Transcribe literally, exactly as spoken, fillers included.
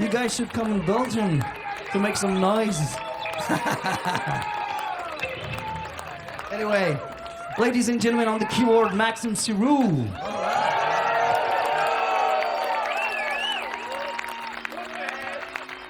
You guys should come in Belgium to make some noise. Anyway, ladies and gentlemen, on the keyboard, Maxim Sirou.